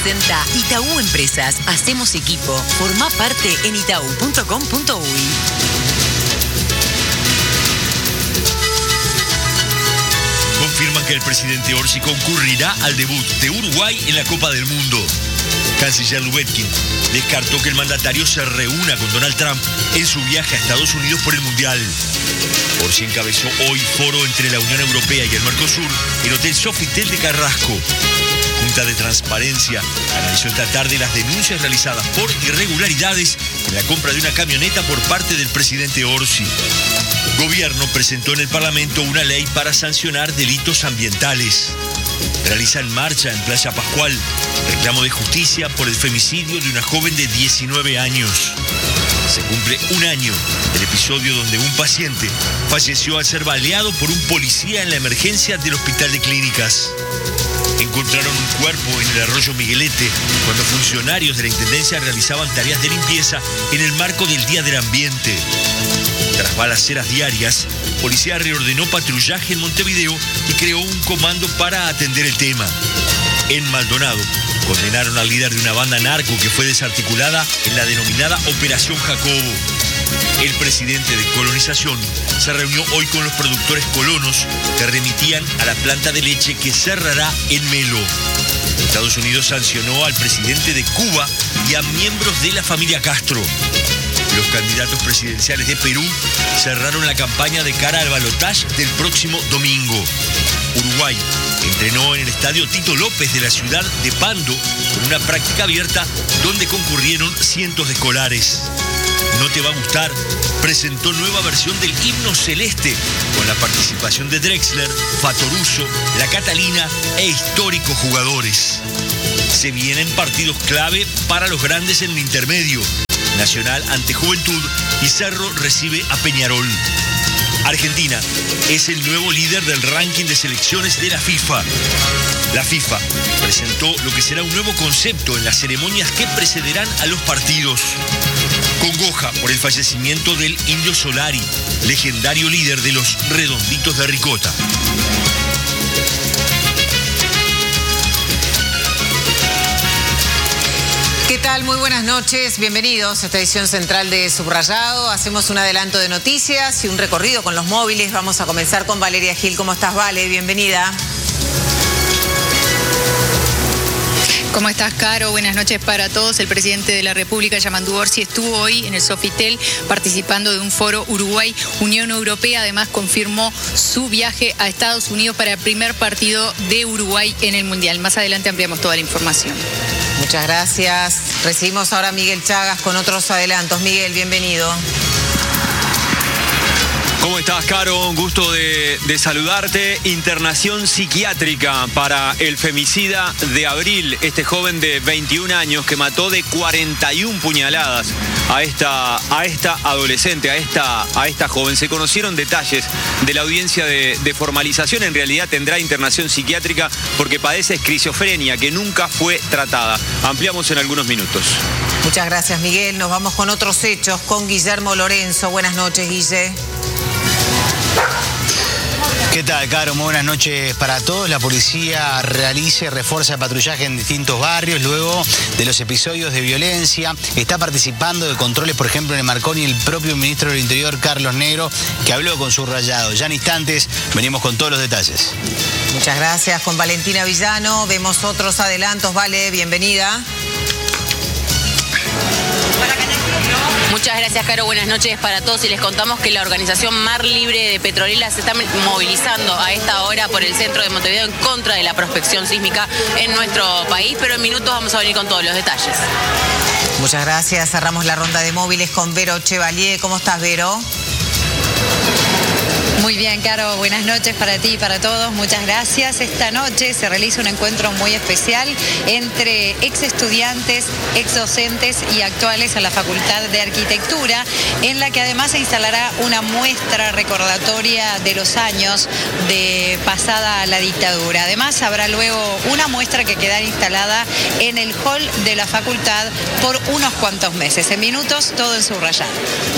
presenta Itaú Empresas. Hacemos equipo. Formá parte en itaú.com.uy. Confirman que el presidente Orsi concurrirá al debut de Uruguay en la Copa del Mundo. Canciller Lubetkin descartó que el mandatario se reúna con Donald Trump en su viaje a Estados Unidos por el Mundial. Orsi encabezó hoy foro entre la Unión Europea y el Mercosur en Hotel Sofitel de Carrasco. Junta de Transparencia analizó esta tarde las denuncias realizadas por irregularidades en la compra de una camioneta por parte del presidente Orsi. Gobierno presentó en el Parlamento una ley para sancionar delitos ambientales. Realizan marcha en Playa Pascual, reclamo de justicia por el femicidio de una joven de 19 años. Se cumple un año del episodio donde un paciente falleció al ser baleado por un policía en la emergencia del Hospital de Clínicas. Encontraron un cuerpo en el arroyo Miguelete cuando funcionarios de la Intendencia realizaban tareas de limpieza en el marco del Día del Ambiente. Tras balaceras diarias, policía reordenó patrullaje en Montevideo y creó un comando para atender el tema. En Maldonado, condenaron al líder de una banda narco que fue desarticulada en la denominada Operación Jacobo. El presidente de Colonización se reunió hoy con los productores colonos que remitían a la planta de leche que cerrará en Melo. Estados Unidos sancionó al presidente de Cuba y a miembros de la familia Castro. Los candidatos presidenciales de Perú cerraron la campaña de cara al balotaje del próximo domingo. Uruguay entrenó en el estadio Tito López de la ciudad de Pando con una práctica abierta donde concurrieron cientos de escolares. No te va a gustar presentó nueva versión del himno celeste con la participación de Drexler, Fatoruso, La Catalina e históricos jugadores. Se vienen partidos clave para los grandes en el intermedio. Nacional ante Juventud y Cerro recibe a Peñarol. Argentina es el nuevo líder del ranking de selecciones de la FIFA. La FIFA presentó lo que será un nuevo concepto en las ceremonias que precederán a los partidos. Congoja por el fallecimiento del Indio Solari, legendario líder de los Redonditos de Ricota. ¿Qué tal? Muy buenas noches, bienvenidos a esta edición central de Subrayado. Hacemos un adelanto de noticias y un recorrido con los móviles. Vamos a comenzar con Valeria Gil. ¿Cómo estás, Vale? Bienvenida. ¿Cómo estás, Caro? Buenas noches para todos. El presidente de la República, Yamandu Orsi, estuvo hoy en el Sofitel participando de un foro Uruguay-Unión Europea. Además, confirmó su viaje a Estados Unidos para el primer partido de Uruguay en el Mundial. Más adelante ampliamos toda la información. Muchas gracias. Recibimos ahora a Miguel Chagas con otros adelantos. Miguel, bienvenido. ¿Cómo estás, Caro? Un gusto de saludarte. Internación psiquiátrica para el femicida de Abril, este joven de 21 años que mató de 41 puñaladas a esta adolescente, a esta joven. Se conocieron detalles de la audiencia de formalización. En realidad tendrá internación psiquiátrica porque padece esquizofrenia que nunca fue tratada. Ampliamos en algunos minutos. Muchas gracias, Miguel. Nos vamos con otros hechos con Guillermo Lorenzo. Buenas noches, Guille. ¿Qué tal, Caro? Muy buenas noches para todos. La policía refuerza el patrullaje en distintos barrios luego de los episodios de violencia. Está participando de controles, por ejemplo, en el Marconi, el propio ministro del Interior, Carlos Negro, que habló con Subrayado. Ya en instantes venimos con todos los detalles. Muchas gracias. Con Valentina Villano vemos otros adelantos. Vale, bienvenida. Muchas gracias, Caro. Buenas noches para todos y les contamos que la organización Mar Libre de Petrolera se está movilizando a esta hora por el centro de Montevideo en contra de la prospección sísmica en nuestro país, pero en minutos vamos a venir con todos los detalles. Muchas gracias. Cerramos la ronda de móviles con Vero Chevalier. ¿Cómo estás, Vero? Muy bien, Caro, buenas noches para ti y para todos, muchas gracias. Esta noche se realiza un encuentro muy especial entre ex estudiantes, ex docentes y actuales a la Facultad de Arquitectura, en la que además se instalará una muestra recordatoria de los años de pasada la dictadura. Además, habrá luego una muestra que quedará instalada en el hall de la facultad por unos cuantos meses. En minutos, todo en Subrayado.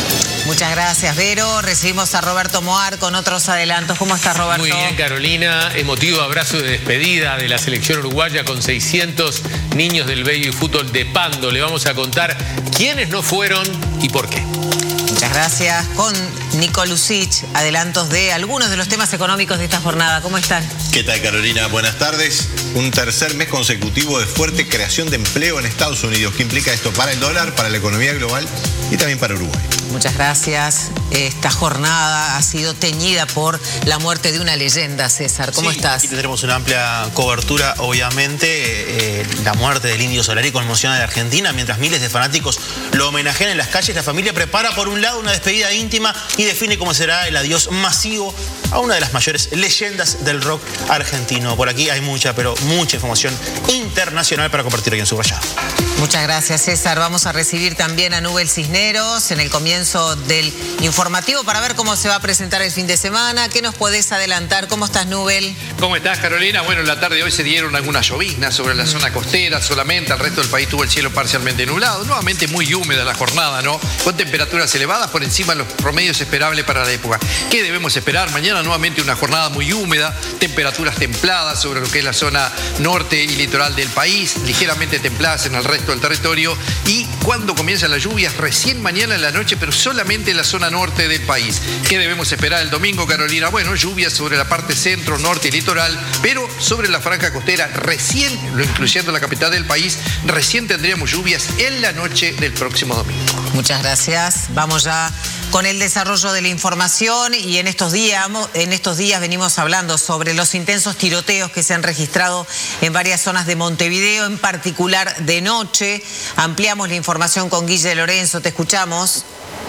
Muchas gracias, Vero. Recibimos a Roberto Moar con otros adelantos. ¿Cómo estás, Roberto? Muy bien, Carolina. Emotivo abrazo de despedida de la selección uruguaya con 600 niños del baby fútbol de Pando. Le vamos a contar quiénes no fueron y por qué. Muchas gracias. Con Nico Lucich, adelantos de algunos de los temas económicos de esta jornada. ¿Cómo están? ¿Qué tal, Carolina? Buenas tardes. Un tercer mes consecutivo de fuerte creación de empleo en Estados Unidos. ¿Qué implica esto para el dólar, para la economía global y también para Uruguay? Muchas gracias. Esta jornada ha sido teñida por la muerte de una leyenda, César. ¿Cómo estás? Aquí tendremos una amplia cobertura, obviamente. La muerte del Indio Solari conmociona a la Argentina, mientras miles de fanáticos lo homenajean en las calles. La familia prepara, por un lado, una despedida íntima y define cómo será el adiós masivo a una de las mayores leyendas del rock argentino. Por aquí hay mucha, pero mucha información internacional para compartir hoy en Subrayado. Muchas gracias, César. Vamos a recibir también a Nubel Cisneros en el comienzo del informativo para ver cómo se va a presentar el fin de semana. ¿Qué nos podés adelantar? ¿Cómo estás, Nubel? ¿Cómo estás, Carolina? Bueno, en la tarde de hoy se dieron algunas lloviznas sobre la zona costera solamente. El resto del país tuvo el cielo parcialmente nublado. Nuevamente muy húmeda la jornada, ¿no? Con temperaturas elevadas por encima de los promedios esperables para la época. ¿Qué debemos esperar? Mañana nuevamente una jornada muy húmeda, temperaturas templadas sobre lo que es la zona norte y litoral del país, ligeramente templadas en el resto del territorio. ¿Y cuándo comienzan las lluvias? Recién mañana en la noche, pero solamente en la zona norte del país. ¿Qué debemos esperar el domingo, Carolina? Bueno, lluvias sobre la parte centro, norte y litoral, pero sobre la franja costera recién, incluyendo la capital del país, recién tendríamos lluvias en la noche del próximo domingo. Muchas gracias. Vamos ya con el desarrollo de la información y en estos días venimos hablando sobre los intensos tiroteos que se han registrado en varias zonas de Montevideo, en particular de noche. Ampliamos la información con Guille Lorenzo. Te escuchamos.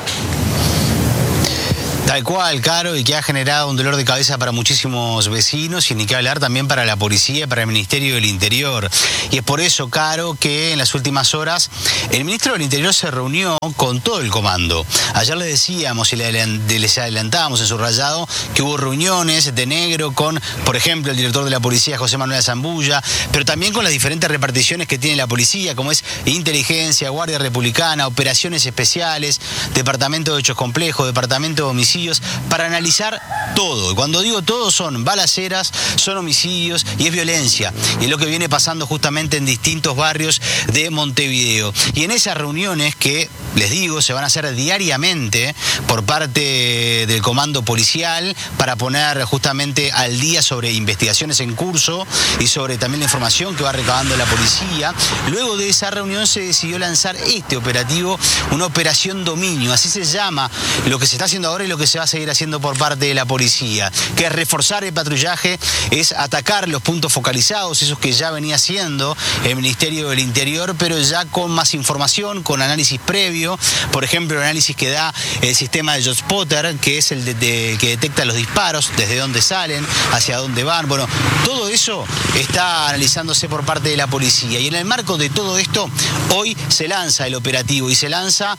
Tal cual, Caro, y que ha generado un dolor de cabeza para muchísimos vecinos y ni que hablar también para la policía y para el Ministerio del Interior. Y es por eso, Caro, que en las últimas horas el Ministro del Interior se reunió con todo el comando. Ayer les decíamos y les adelantábamos en Subrayado que hubo reuniones de negro con, por ejemplo, el director de la policía, José Manuel Zambulla, pero también con las diferentes reparticiones que tiene la policía, como es Inteligencia, Guardia Republicana, Operaciones Especiales, Departamento de Hechos Complejos, Departamento de Homicidios, para analizar todo. Y cuando digo todo, son balaceras, son homicidios y es violencia. Y es lo que viene pasando justamente en distintos barrios de Montevideo. Y en esas reuniones que, les digo, se van a hacer diariamente por parte del comando policial para poner justamente al día sobre investigaciones en curso y sobre también la información que va recabando la policía. Luego de esa reunión se decidió lanzar este operativo, una operación dominio, así se llama lo que se está haciendo ahora y lo que se va a seguir haciendo por parte de la policía, que es reforzar el patrullaje, es atacar los puntos focalizados, esos que ya venía haciendo el Ministerio del Interior, pero ya con más información, con análisis previo. Por ejemplo, el análisis que da el sistema de JotSpotter, que es el que detecta los disparos, desde dónde salen, hacia dónde van. Bueno, todo eso está analizándose por parte de la policía. Y en el marco de todo esto, hoy se lanza el operativo y se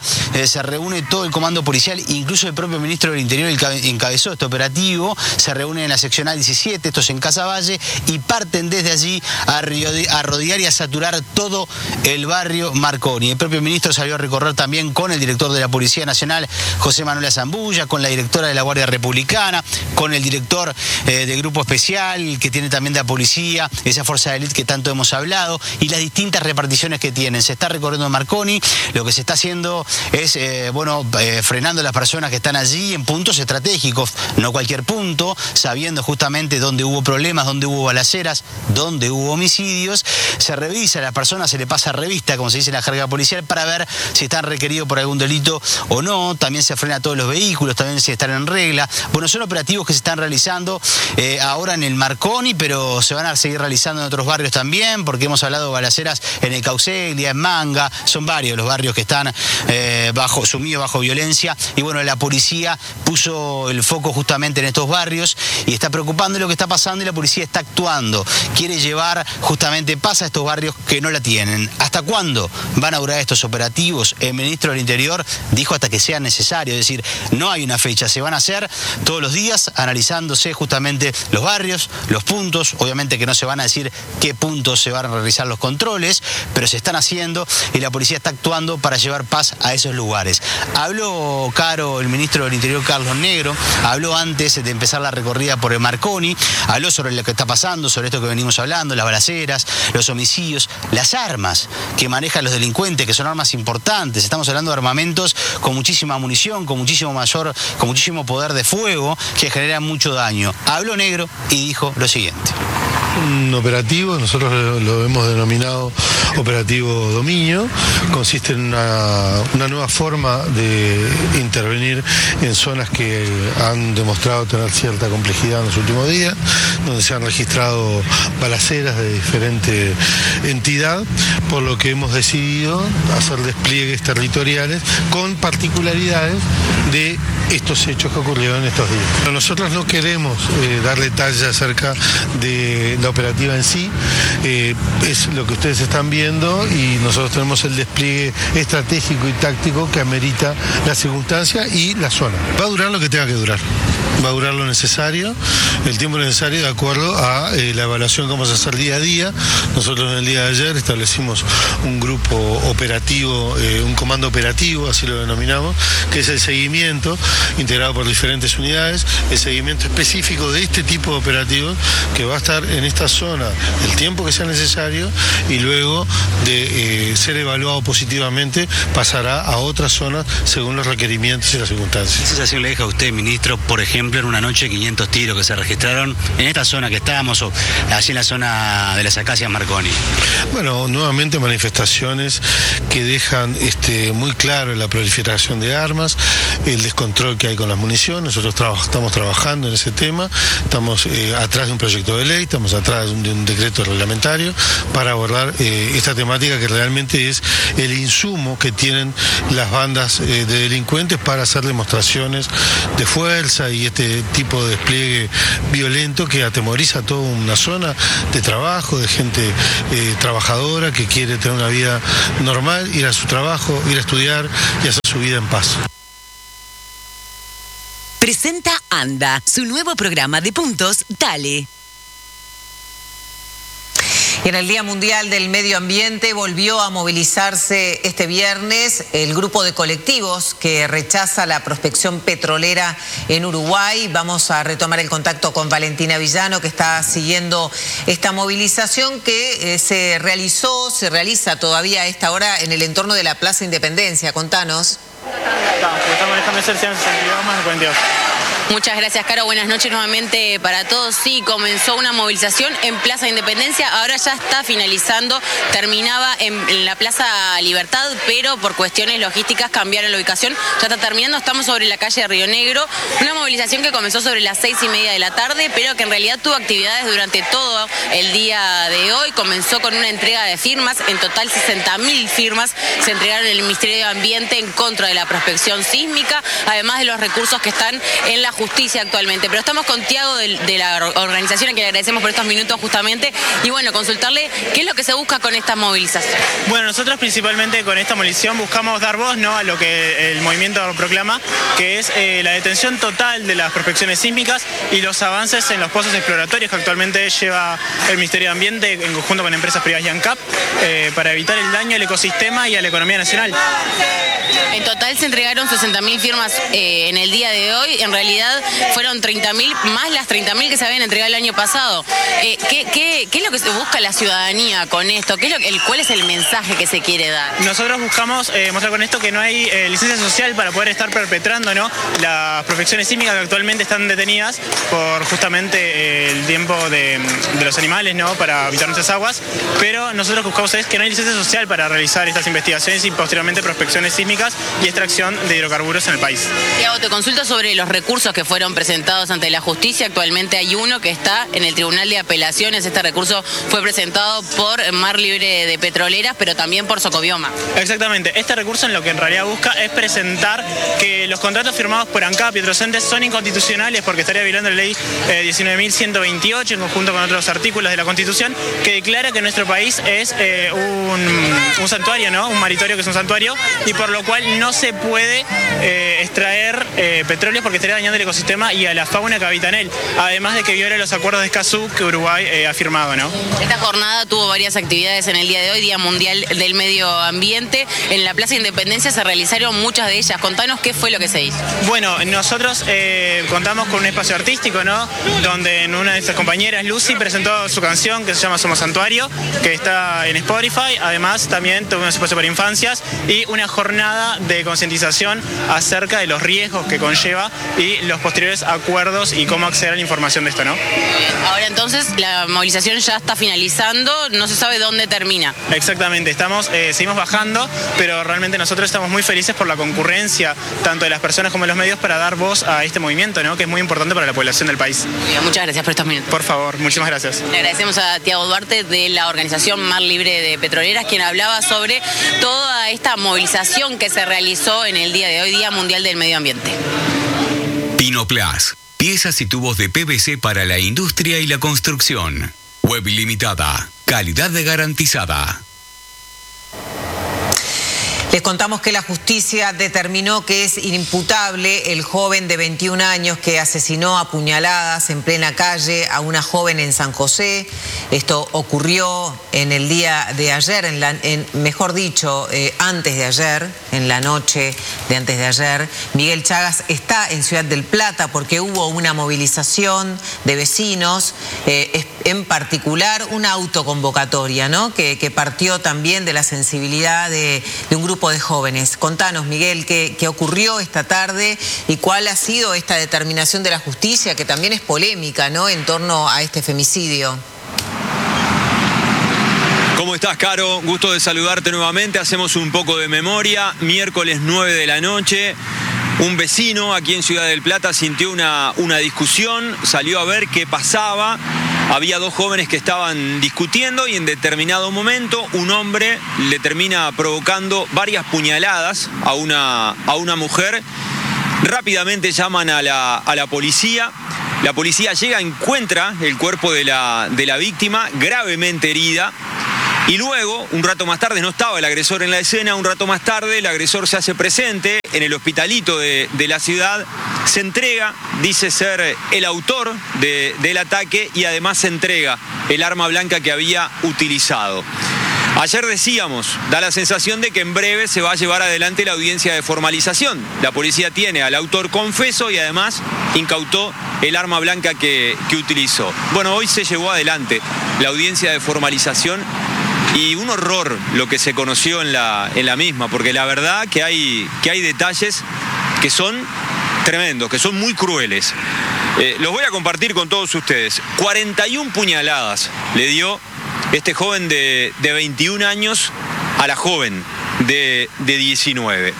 reúne todo el comando policial, incluso el propio ministro del Interior encabezó este operativo. Se reúnen en la seccional 17, esto es en Casaballe, y parten desde allí a rodear y a saturar todo el barrio Marconi. El propio ministro salió a recorrer también con el director de la Policía Nacional, José Manuel Zambulla, con la directora de la Guardia Republicana, con el director del Grupo Especial, que tiene también de la policía, esa fuerza de élite que tanto hemos hablado, y las distintas reparticiones que tienen. Se está recorriendo Marconi, lo que se está haciendo es, frenando a las personas que están allí en puntos estratégicos, no cualquier punto, sabiendo justamente dónde hubo problemas, dónde hubo balaceras, dónde hubo homicidios. Se revisa a las personas, se le pasa revista, como se dice en la jerga policial, para ver si están requeridos por algún delito o no. También se frena a todos los vehículos, también si están en regla. Bueno, son operativos que se están realizando ahora en el Marconi, pero se van a seguir realizando en otros barrios también, porque hemos hablado de balaceras en el Caucelia, en Manga, son varios los barrios que están sumidos bajo violencia. Y bueno, la policía puso el foco justamente en estos barrios y está preocupando lo que está pasando y la policía está actuando. Quiere llevar justamente paz a estos barrios que no la tienen. ¿Hasta cuándo van a durar estos operativos? El ministro del Interior dijo hasta que sea necesario, es decir, no hay una fecha, se van a hacer todos los días analizándose justamente los barrios, los puntos, obviamente que no se van a decir qué puntos se van a realizar los controles, pero se están haciendo y la policía está actuando para llevar paz a esos lugares. Habló, Caro, el ministro del Interior, Carlos Negro, habló antes de empezar la recorrida por el Marconi, habló sobre lo que está pasando, sobre esto que venimos hablando, las balaceras, los homicidios, las armas que manejan los delincuentes, que son armas importantes. Estamos hablando de armamentos con muchísima munición, con muchísimo poder de fuego, que generan mucho daño. Habló Negro y dijo lo siguiente. Un operativo, nosotros lo hemos denominado operativo Dominio, consiste en una nueva forma de intervenir en zonas que han demostrado tener cierta complejidad en los últimos días, donde se han registrado balaceras de diferente entidad, por lo que hemos decidido hacer despliegues territoriales con particularidades de estos hechos que ocurrieron en estos días. Pero nosotros no queremos dar detalles acerca de la operativa en sí, es lo que ustedes están viendo y nosotros tenemos el despliegue estratégico y táctico que amerita la circunstancia y la zona. Va a durar lo que tenga que durar, va a durar lo necesario, el tiempo necesario de acuerdo a la evaluación que vamos a hacer día a día. Nosotros en el día de ayer establecimos un grupo operativo, un comando operativo, así lo denominamos, que es el seguimiento integrado por diferentes unidades, el seguimiento específico de este tipo de operativos que va a estar en esta zona el tiempo que sea necesario y luego de ser evaluado positivamente pasará a otras zonas según los requerimientos y las circunstancias. ¿Qué sensación le deja a usted, ministro, por ejemplo, en una noche 500 tiros que se registraron en esta zona que estábamos o allí en la zona de las Acacias Marconi? Bueno, nuevamente manifestaciones que dejan muy claro la proliferación de armas, el descontrol que hay con las municiones. Nosotros estamos trabajando en ese tema, estamos atrás de un proyecto de ley, estamos atrás de un decreto reglamentario para abordar esta temática que realmente es el insumo que tienen las bandas de delincuentes para hacer demostraciones de fuerza y este tipo de despliegue violento que atemoriza a toda una zona de trabajo, de gente trabajadora que quiere tener una vida normal, ir a su trabajo, ir a estudiar y hacer su vida en paz. Presenta ANDA, su nuevo programa de puntos Dale. Y en el Día Mundial del Medio Ambiente volvió a movilizarse este viernes el grupo de colectivos que rechaza la prospección petrolera en Uruguay. Vamos a retomar el contacto con Valentina Villano, que está siguiendo esta movilización que se realiza todavía a esta hora en el entorno de la Plaza Independencia. Contanos. Muchas gracias, Caro. Buenas noches nuevamente para todos. Sí, comenzó una movilización en Plaza Independencia, ahora ya está finalizando, terminaba en la Plaza Libertad, pero por cuestiones logísticas cambiaron la ubicación, ya está terminando, estamos sobre la calle de Río Negro, una movilización que comenzó sobre las 6:30 de la tarde, pero que en realidad tuvo actividades durante todo el día de hoy. Comenzó con una entrega de firmas, en total 60.000 firmas se entregaron en el Ministerio de Ambiente en contra de la prospección sísmica, además de los recursos que están en la justicia actualmente. Pero estamos con Tiago de la organización, a quien le agradecemos por estos minutos justamente, y bueno, consultarle qué es lo que se busca con esta movilización. Bueno, nosotros principalmente con esta movilización buscamos dar voz, ¿no?, a lo que el movimiento proclama, que es la detención total de las prospecciones sísmicas y los avances en los pozos exploratorios que actualmente lleva el Ministerio de Ambiente en conjunto con empresas privadas y ANCAP para evitar el daño al ecosistema y a la economía nacional. En total se entregaron 60.000 firmas en el día de hoy. En realidad fueron 30.000 más las 30.000 que se habían entregado el año pasado. ¿Qué es lo que se busca la ciudadanía con esto? ¿Cuál es el mensaje que se quiere dar? Nosotros buscamos mostrar con esto que no hay licencia social para poder estar perpetrando, ¿no?, las prospecciones sísmicas que actualmente están detenidas por justamente el tiempo de los animales, ¿no?, para habitar nuestras aguas. Pero nosotros buscamos es que no hay licencia social para realizar estas investigaciones y posteriormente prospecciones sísmicas sísmicas y extracción de hidrocarburos en el país. Tiago, te consulto sobre los recursos que fueron presentados ante la justicia. Actualmente hay uno que está en el Tribunal de Apelaciones. Este recurso fue presentado por Mar Libre de Petroleras, pero también por Socobioma. Exactamente. Este recurso en lo que en realidad busca es presentar que los contratos firmados por ANCAP y Pietrocentes son inconstitucionales porque estaría violando la ley 19.128 en conjunto con otros artículos de la Constitución que declara que nuestro país es un santuario, ¿no? Un maritorio que es un santuario y por lo cual no se puede extraer petróleo porque estaría dañando el ecosistema y a la fauna que habita en él. Además de que viola los acuerdos de Escazú que Uruguay ha firmado, ¿no? Esta jornada tuvo varias actividades en el día de hoy, Día Mundial del Medio Ambiente. En la Plaza Independencia se realizaron muchas de ellas. Contanos qué fue lo que se hizo. Bueno, nosotros contamos con un espacio artístico, ¿no? Donde una de nuestras compañeras, Lucy, presentó su canción que se llama Somos Santuario, que está en Spotify. Además, también tuvimos un espacio para infancias y una jornada de concientización acerca de los riesgos que conlleva y los posteriores acuerdos y cómo acceder a la información de esto, ¿no? Ahora entonces la movilización ya está finalizando, no se sabe dónde termina. Exactamente, seguimos bajando, pero realmente nosotros estamos muy felices por la concurrencia, tanto de las personas como de los medios, para dar voz a este movimiento, ¿no? Que es muy importante para la población del país. Muchas gracias por estos minutos. Por favor, muchísimas gracias. Le agradecemos a Tiago Duarte de la organización Mar Libre de Petroleras, quien hablaba sobre toda esta movilización que se realizó en el día de hoy, Día Mundial del Medio Ambiente. Pinoplas, piezas y tubos de PVC para la industria y la construcción. Web Limitada, calidad garantizada. Les contamos que la justicia determinó que es inimputable el joven de 21 años que asesinó a puñaladas en plena calle a una joven en San José. Esto ocurrió en el día de ayer, mejor dicho, antes de ayer, en la noche de antes de ayer. Miguel Chagas está en Ciudad del Plata porque hubo una movilización de vecinos, en particular una autoconvocatoria, ¿no? Que partió también de la sensibilidad de un grupo de jóvenes. Contanos, Miguel, qué ocurrió esta tarde y cuál ha sido esta determinación de la justicia, que también es polémica, ¿no?, en torno a este femicidio. ¿Cómo estás, Caro? Gusto de saludarte nuevamente. Hacemos un poco de memoria. Miércoles 9 de la noche. Un vecino aquí en Ciudad del Plata sintió una discusión, salió a ver qué pasaba. Había dos jóvenes que estaban discutiendo y en determinado momento un hombre le termina provocando varias puñaladas a una mujer. Rápidamente llaman a la policía. La policía llega, encuentra el cuerpo de la víctima gravemente herida. Y luego, un rato más tarde, no estaba el agresor en la escena, un rato más tarde el agresor se hace presente en el hospitalito de la ciudad, se entrega, dice ser el autor del ataque y además se entrega el arma blanca que había utilizado. Ayer decíamos, da la sensación de que en breve se va a llevar adelante la audiencia de formalización. La policía tiene al autor confeso y además incautó el arma blanca que utilizó. Bueno, hoy se llevó adelante la audiencia de formalización. Y un horror lo que se conoció en la misma, porque la verdad que hay detalles que son tremendos, que son muy crueles. Los voy a compartir con todos ustedes. 41 puñaladas le dio este joven de 21 años a la joven de 19.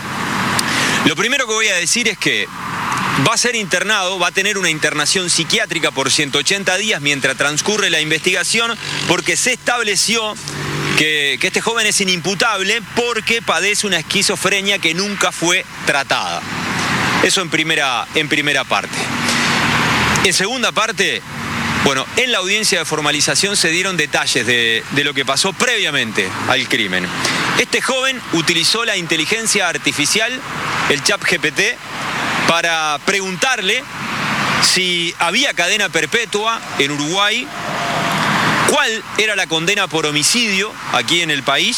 Lo primero que voy a decir es que va a ser internado, va a tener una internación psiquiátrica por 180 días mientras transcurre la investigación, porque se estableció que este joven es inimputable porque padece una esquizofrenia que nunca fue tratada. Eso en primera parte. En segunda parte, bueno, en la audiencia de formalización se dieron detalles de lo que pasó previamente al crimen. Este joven utilizó la inteligencia artificial, el ChatGPT, para preguntarle si había cadena perpetua en Uruguay, cuál era la condena por homicidio aquí en el país,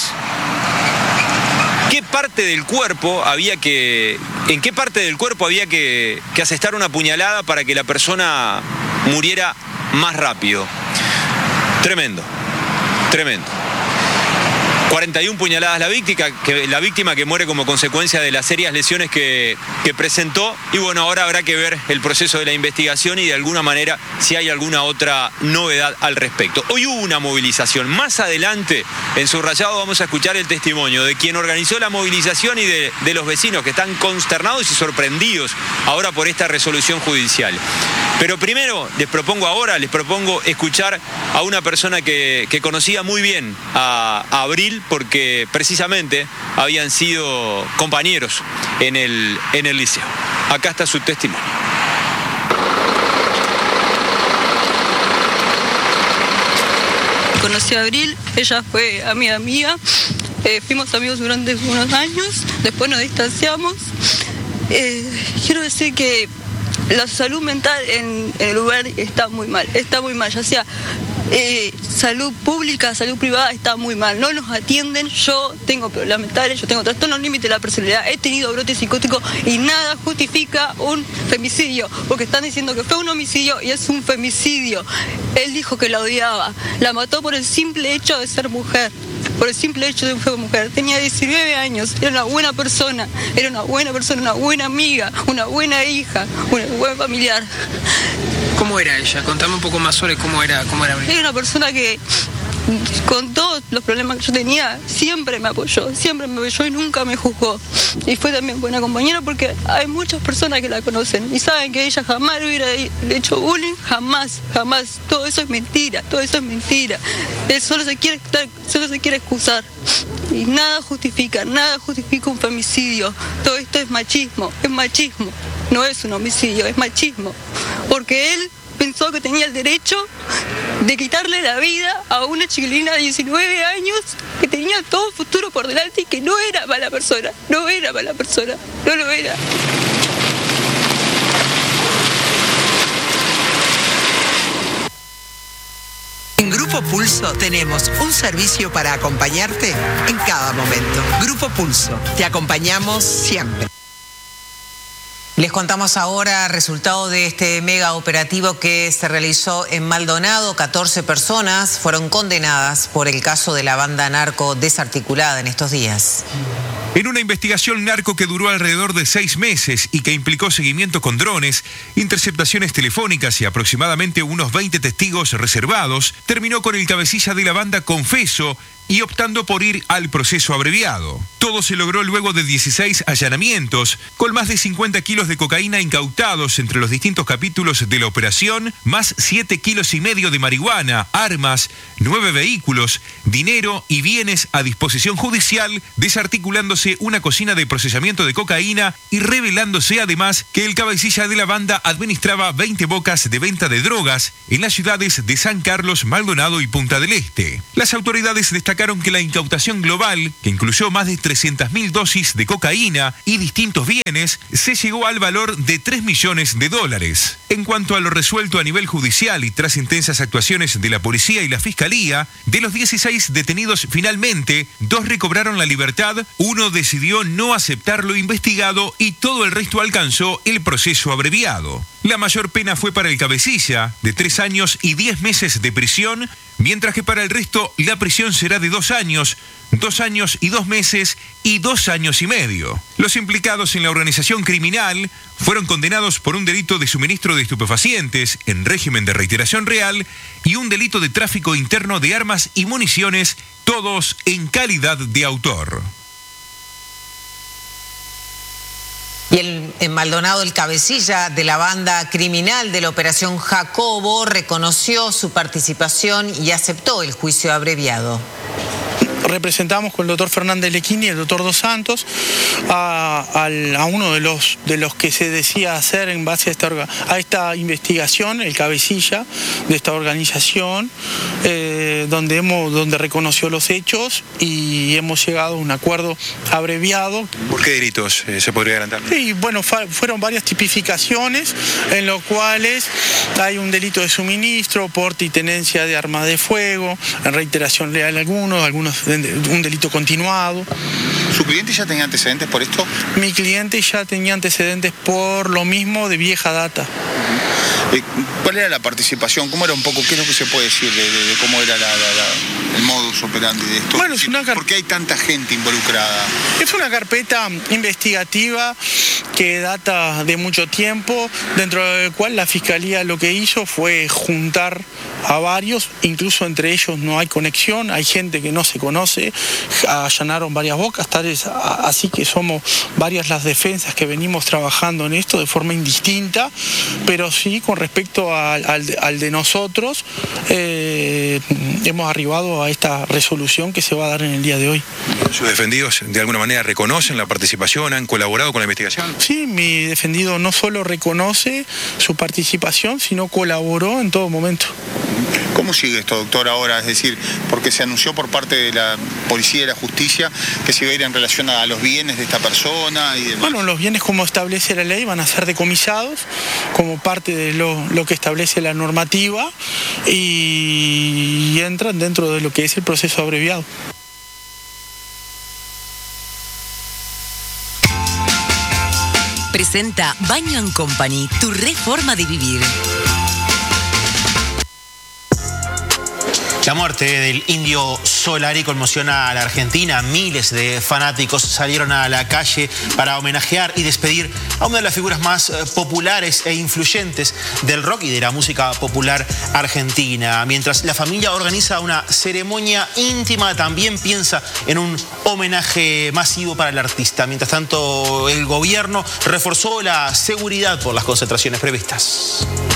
en qué parte del cuerpo había que asestar una puñalada para que la persona muriera más rápido. Tremendo, tremendo. 41 puñaladas la víctima que muere como consecuencia de las serias lesiones que presentó. Y bueno, ahora habrá que ver el proceso de la investigación y de alguna manera si hay alguna otra novedad al respecto. Hoy hubo una movilización. Más adelante, en Subrayado, vamos a escuchar el testimonio de quien organizó la movilización y de los vecinos que están consternados y sorprendidos ahora por esta resolución judicial. Pero primero les propongo escuchar a una persona que conocía muy bien a Abril, porque precisamente habían sido compañeros en el liceo. Acá está su testimonio. Conocí a Abril, ella fue amiga mía, fuimos amigos durante unos años, después nos distanciamos. Quiero decir que la salud mental en el lugar está muy mal, ya sea salud pública, salud privada, está muy mal, no nos atienden. Yo tengo problemas mentales, yo tengo trastorno límite de la personalidad, he tenido brotes psicóticos y nada justifica un femicidio, porque están diciendo que fue un homicidio y es un femicidio. Él dijo que la odiaba, la mató por el simple hecho de ser mujer. Por el simple hecho de ser mujer. Tenía 19 años, era una buena persona, una buena amiga, una buena hija, un buen familiar. ¿Cómo era ella? Contame un poco más sobre cómo era. Era una persona que, con todos los problemas que yo tenía, siempre me apoyó y nunca me juzgó. Y fue también buena compañera, porque hay muchas personas que la conocen y saben que ella jamás le hubiera hecho bullying, jamás. Todo eso es mentira. Él solo se quiere excusar. Y nada justifica un femicidio. Todo esto es machismo. No es un homicidio, es machismo. Porque él pensó que tenía el derecho de quitarle la vida a una chiquilina de 19 años que tenía todo futuro por delante y que no era mala persona, no lo era. En Grupo Pulso tenemos un servicio para acompañarte en cada momento. Grupo Pulso, te acompañamos siempre. Les contamos ahora resultado de este mega operativo que se realizó en Maldonado. 14 personas fueron condenadas por el caso de la banda narco desarticulada en estos días. En una investigación narco que duró alrededor de 6 meses y que implicó seguimiento con drones, interceptaciones telefónicas y aproximadamente unos 20 testigos reservados, terminó con el cabecilla de la banda confeso y optando por ir al proceso abreviado. Todo se logró luego de 16 allanamientos, con más de 50 kilos de cocaína incautados entre los distintos capítulos de la operación, más 7,5 kilos de marihuana, armas, 9 vehículos, dinero y bienes a disposición judicial, desarticulándose una cocina de procesamiento de cocaína y revelándose además que el cabecilla de la banda administraba 20 bocas de venta de drogas en las ciudades de San Carlos, Maldonado y Punta del Este. Las autoridades destacaron que la incautación global, que incluyó más de 300.000 dosis de cocaína y distintos bienes, se llegó al valor de $3 millones. En cuanto a lo resuelto a nivel judicial y tras intensas actuaciones de la policía y la fiscalía, de los 16 detenidos finalmente, 2 recobraron la libertad, 1 decidió no aceptar lo investigado y todo el resto alcanzó el proceso abreviado. La mayor pena fue para el cabecilla, de 3 años y 10 meses de prisión, mientras que para el resto la prisión será de 2 años, 2 años y 2 meses y 2 años y medio. Los implicados en la organización criminal fueron condenados por un delito de suministro de estupefacientes en régimen de reiteración real y un delito de tráfico interno de armas y municiones, todos en calidad de autor. Y en Maldonado, el cabecilla de la banda criminal de la Operación Jacobo reconoció su participación y aceptó el juicio abreviado. Representamos con el doctor Fernández Lequini y el doctor Dos Santos a uno de los que se decía hacer en base a esta investigación, el cabecilla de esta organización, donde reconoció los hechos y hemos llegado a un acuerdo abreviado. ¿Por qué delitos se podría adelantar? Sí, bueno, fueron varias tipificaciones en los cuales hay un delito de suministro, porte y tenencia de armas de fuego, en reiteración real algunos un delito continuado. ¿Su cliente ya tenía antecedentes por esto? Mi cliente ya tenía antecedentes por lo mismo de vieja data. ¿Cuál era la participación? ¿Cómo era un poco? ¿Qué es lo que se puede decir de cómo era el modus operandi de esto? Bueno, ¿Por qué hay tanta gente involucrada? Es una carpeta investigativa que data de mucho tiempo, dentro del cual la Fiscalía lo que hizo fue juntar a varios, incluso entre ellos no hay conexión, hay gente que no se conoce, allanaron varias bocas, así que somos varias las defensas que venimos trabajando en esto de forma indistinta, pero sí con respecto al de nosotros, hemos arribado a esta resolución que se va a dar en el día de hoy. ¿Sus defendidos de alguna manera reconocen la participación, han colaborado con la investigación? Sí, mi defendido no solo reconoce su participación, sino colaboró en todo momento. ¿Cómo sigue esto, doctor, ahora? Es decir, porque se anunció por parte de la policía y la justicia que se iba a ir en relación a los bienes de esta persona y demás. Bueno, los bienes, como establece la ley, van a ser decomisados como parte de lo que establece la normativa y entran dentro de lo que es el proceso abreviado. Presenta Baño & Company, tu reforma de vivir. La muerte del Indio Solari conmociona a la Argentina. Miles de fanáticos salieron a la calle para homenajear y despedir a una de las figuras más populares e influyentes del rock y de la música popular argentina. Mientras la familia organiza una ceremonia íntima, también piensa en un homenaje masivo para el artista. Mientras tanto, el gobierno reforzó la seguridad por las concentraciones previstas.